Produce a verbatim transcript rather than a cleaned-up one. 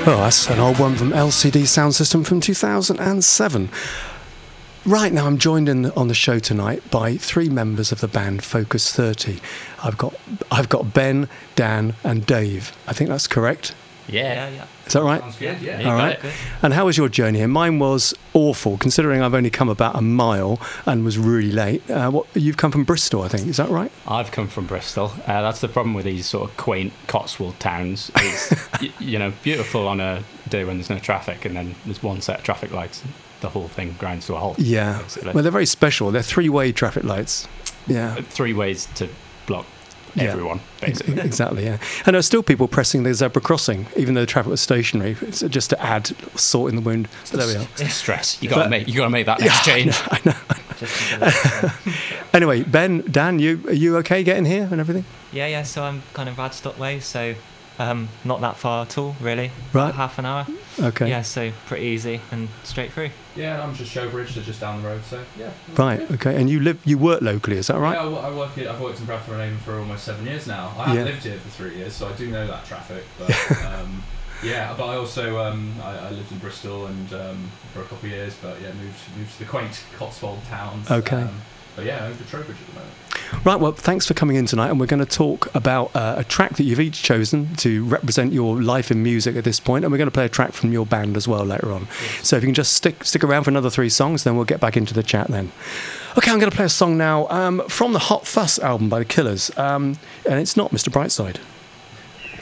Oh, that's an old one from L C D Sound System from two thousand seven. Right now, I'm joined in on the show tonight by three members of the band Focus thirty. I've got I've got Ben, Dan, and Dave. I think that's correct. Yeah, yeah, yeah. Is that right? Sounds good, yeah. yeah. All right. And how was your journey here? Mine was awful, considering I've only come about a mile and was really late. Uh, what you've come from Bristol, I think. Is that right? I've come from Bristol. Uh, that's the problem with these sort of quaint Cotswold towns. It's, y- you know, beautiful on a day when there's no traffic, and then there's one set of traffic lights. And the whole thing grinds to a halt. Yeah. Basically. Well, they're very special. They're three-way traffic lights. Yeah. Three ways to block Yeah. everyone, basically. Exactly, yeah. And there are still people pressing the zebra crossing, even though the traffic was stationary, it's just to add salt in the wound. So there we are. It's stress. You got to But- make. You got to make that next Yeah, change. I know. I know. Anyway, Ben, Dan, you are you okay getting here and everything? Yeah, yeah, so I'm kind of Radstock way, so um, not that far at all, really. Right. About half an hour. Okay. Yeah, so pretty easy and straight through. Yeah, I'm just Showbridge, they're just down the road, so yeah. Right. Okay. And you live, you work locally, is that right? Yeah, I, wo- I work in, I've worked in Bradford and Avon for almost seven years now. I have Yeah. lived here for three years, so I do know that traffic. But um, yeah, but I also um, I, I lived in Bristol and um, for a couple of years, but yeah, moved moved to the quaint Cotswold towns. Okay. Um, but yeah, over Trowbridge at the moment. Right. Well, thanks for coming in tonight, and we're going to talk about uh, a track that you've each chosen to represent your life in music at this point, and we're going to play a track from your band as well later on. So if you can just stick stick around for another three songs, then we'll get back into the chat then. Okay, I'm going to play a song now um, from the Hot Fuss album by The Killers, um, and it's not Mister Brightside.